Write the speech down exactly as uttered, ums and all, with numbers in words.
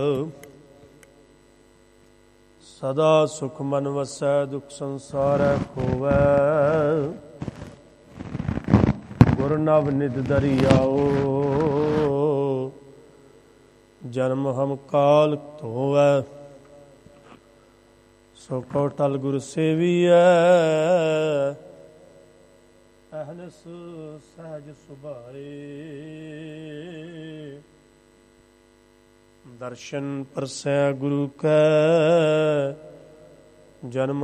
ਸਦਾ ਸੁਖ ਮਨ ਵਸੈ ਦੁਖ ਸੰਸਾਰੈ ਖੋਵੈ। ਗੁਰ ਨਵ ਨਿਧ ਦਰਿਆਓ ਜਨਮ ਹਮ ਕਾਲ ਧੋਵੈ। ਸੋ ਕਉ ਟਲ ਗੁਰ ਸੇਵੀਐ ਅਹਨਿਸ ਸਹਿਜ ਸੁਭਾਏ। ਦਰਸ਼ਨ ਪਰਸੈ ਗੁਰੂ ਕੈ ਜਨਮ